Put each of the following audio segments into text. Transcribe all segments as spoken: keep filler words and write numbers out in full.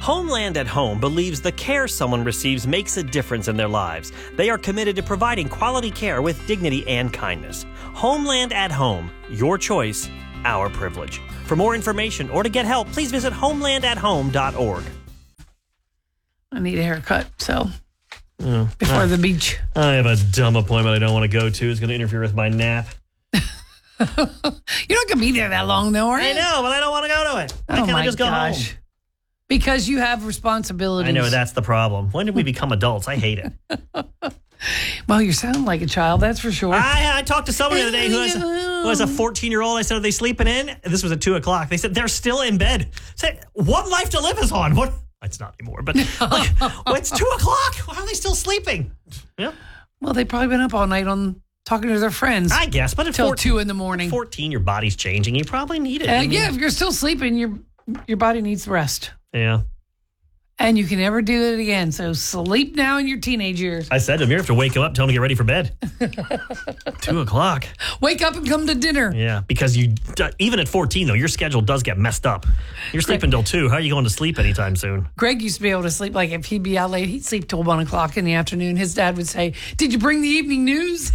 Homeland at Home believes the care someone receives makes a difference in their lives. They are committed to providing quality care with dignity and kindness. Homeland at Home. Your choice, our privilege. For more information or to get help, please visit homeland at home dot org. I need a haircut, so Oh, before I, the beach. I have a dumb appointment I don't want to go to. It's going to interfere with my nap. You're not going to be there that long, though, are you? I know, but I don't want to go to it. Why Oh, can't my I just go gosh. home? Because you have responsibilities. I know, that's the problem. When did we become adults? I hate it. Well, you sound like a child, that's for sure. I, I talked to someone the other day who has, who has a fourteen-year-old. I said, are they sleeping in? This was at two o'clock. They said, they're still in bed. I said, what life to live is on? What? It's not anymore, but like, well, it's two o'clock. Why are they still sleeping? Yeah. Well, they've probably been up all night on talking to their friends. I guess, but at Till fourteen, two in the morning. fourteen, your body's changing. You probably need it. Uh, I mean, yeah, if you're still sleeping, your your body needs rest. Yeah. And you can never do it again. So sleep now in your teenage years. I said to him, you have to wake him up, tell him to get ready for bed. Two o'clock. Wake up and come to dinner. Yeah, because you, even at fourteen, though, your schedule does get messed up. You're sleeping till two. How are you going to sleep anytime soon? Greg used to be able to sleep, like if he'd be out late, he'd sleep till one o'clock in the afternoon. His dad would say, did you bring the evening news?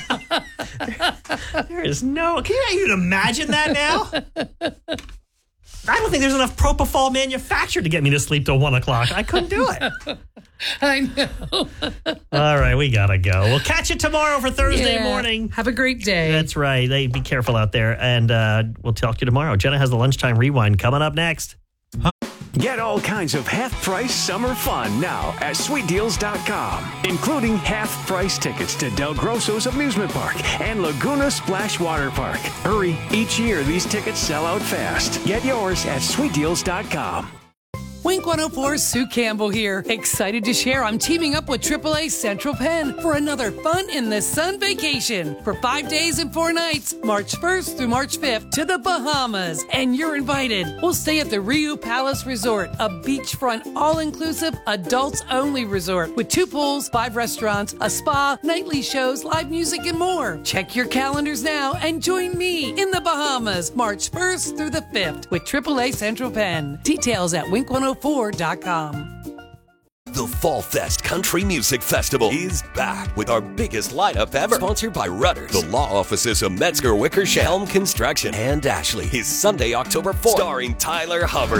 There is no, can you even imagine that now? I don't think there's enough propofol manufactured to get me to sleep till one o'clock. I couldn't do it. I know. All right, we gotta go. We'll catch you tomorrow for Thursday Yeah. morning. Have a great day. That's right. Hey, be careful out there, and uh, we'll talk to you tomorrow. Jenna has the lunchtime rewind coming up next. Get all kinds of half-price summer fun now at sweet deals dot com, including half-price tickets to Del Grosso's amusement park and Laguna Splash Water Park. Hurry, each year these tickets sell out fast. Get yours at sweet deals dot com. Wink one oh four's Sue Campbell here. Excited to share I'm teaming up with triple A Central Penn for another fun in the sun vacation for five days and four nights, March first through March fifth to the Bahamas. And you're invited. We'll stay at the Rio Palace Resort, a beachfront, all-inclusive, adults-only resort with two pools, five restaurants, a spa, nightly shows, live music, and more. Check your calendars now and join me in the Bahamas, March first through the fifth with triple A Central Penn. Details at wink one oh four dot com. The Fall Fest Country Music Festival is back with our biggest lineup ever. Sponsored by Rudders, the law offices of Metzger Wickersham, Helm Construction, and Ashley. Is Sunday, October fourth. Starring Tyler Hubbard,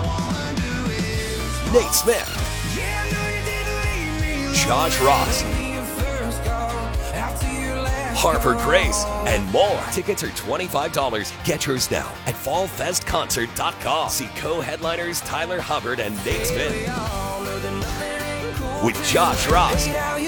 Nate Smith, Josh Ross, Harper Grace, and more. Tickets are twenty-five dollars. Get yours now at fall fest concert dot com. See co-headliners Tyler Hubbard and Nate Smith with Josh Ross,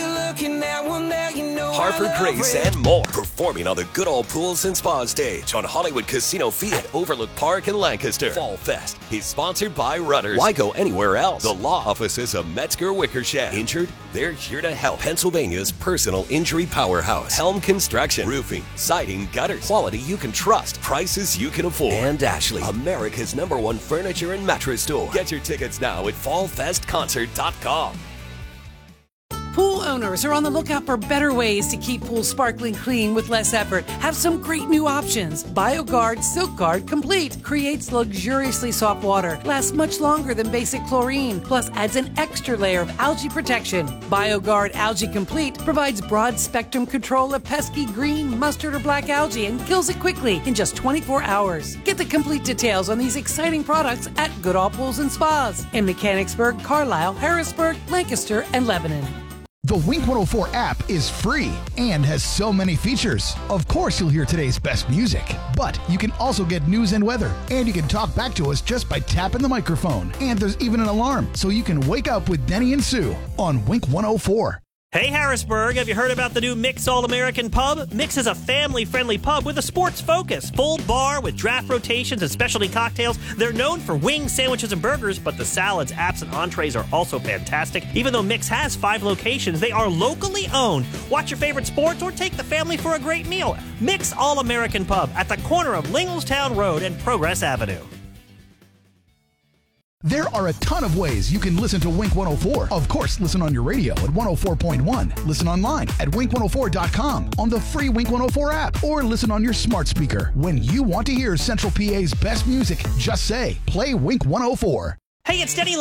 Harper Grace, and more. Performing on the Good Old Pools and Spa stage on Hollywood Casino Field at Overlook Park in Lancaster. Fall Fest is sponsored by Rudders. Why go anywhere else? The law offices of Metzger Wickersham. Injured? They're here to help. Pennsylvania's personal injury powerhouse. Helm Construction. Roofing, siding, gutters. Quality you can trust. Prices you can afford. And Ashley, America's number one furniture and mattress store. Get your tickets now at fall fest concert dot com. Pool owners are on the lookout for better ways to keep pools sparkling clean with less effort. Have some great new options. BioGuard Silk Guard Complete creates luxuriously soft water, lasts much longer than basic chlorine, plus adds an extra layer of algae protection. BioGuard Algae Complete provides broad spectrum control of pesky green, mustard, or black algae and kills it quickly in just twenty-four hours. Get the complete details on these exciting products at Goodall Pools and Spas in Mechanicsburg, Carlisle, Harrisburg, Lancaster, and Lebanon. The Wink one oh four app is free and has so many features. Of course, you'll hear today's best music, but you can also get news and weather, and you can talk back to us just by tapping the microphone. And there's even an alarm, so you can wake up with Denny and Sue on Wink one oh four. Hey Harrisburg, have you heard about the new Mix All-American Pub? Mix is a family-friendly pub with a sports focus. Full bar with draft rotations and specialty cocktails. They're known for wings, sandwiches, and burgers, but the salads, apps, and entrees are also fantastic. Even though Mix has five locations, they are locally owned. Watch your favorite sports or take the family for a great meal. Mix All-American Pub at the corner of Linglestown Road and Progress Avenue. There are a ton of ways you can listen to Wink one oh four. Of course, listen on your radio at one oh four point one. Listen online at wink one oh four dot com, on the free Wink one oh four app, or listen on your smart speaker. When you want to hear Central P A's best music, just say, play Wink one oh four. Hey, it's Denny